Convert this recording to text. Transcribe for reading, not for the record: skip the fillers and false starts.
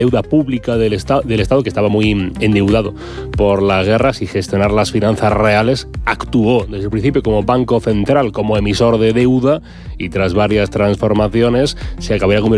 deuda pública del Estado, que estaba muy endeudado por las guerras, y gestionar las finanzas reales. Actuó desde el principio como banco central, como emisor de deuda, y tras varias transformaciones se acabaría convirtiendo